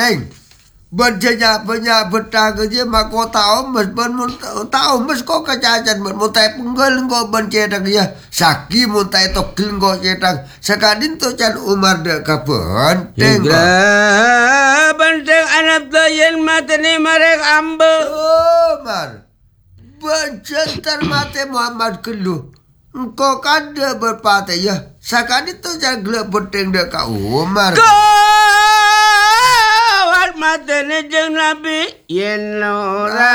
teng. Berjaya banyak betang je mak ko tahu mas ben tahu mas ko kacacan ben mutai penggal ko ben cedak ya saki mutai tokil ko cedak sakadin to can Umar de kapan tengok benteng anak doyen mateni marek ambe Umar bencentar mate Muhammad kelu engkau kada berpatah ya sakadin to can gelap benteng de ka Umar matene jeung Nabi yen nora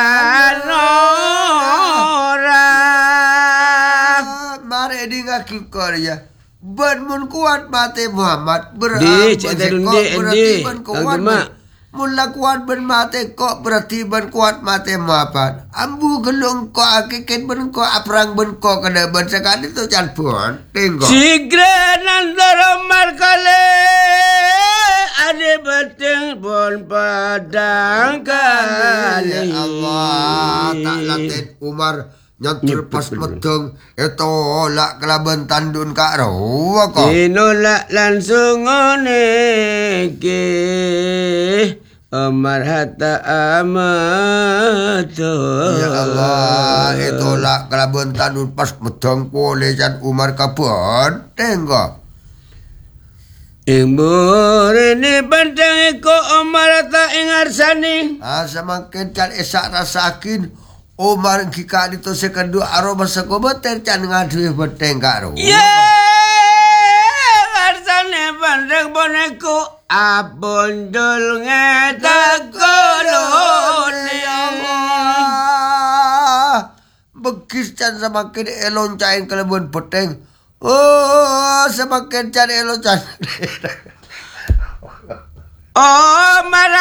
mare di ngakikor ya ban mun kuat mate Muhammad berarti ban kuat mun la kuat ban mate kok berarti ban kuat mate Muhammad ambu gelung ko akikit ban ko aprang ban ko kada ban sakali tu can pun tengok sigrenan doromar kale ade beteng pon padang kali Allah tak latin Umar nyantur pas medeng itu lak kelaban tandun kak rawa kok inolak langsung ngone ke Umar hatta amat ya Allah itu lak kelaban tandun pas medeng boleh jan Umar kabon tengok Imbur ini benteng ko Umar tak ingat sani. Semakin kan esak rasakin Umar kika itu sekedua aroma sekobeter can ngadu benteng karo. Arsane benteng boneku abondol ngetakolone Allah. Begis can semakin elon cain kelebon benteng. Oh, semakin cari elok cari. Oh, marah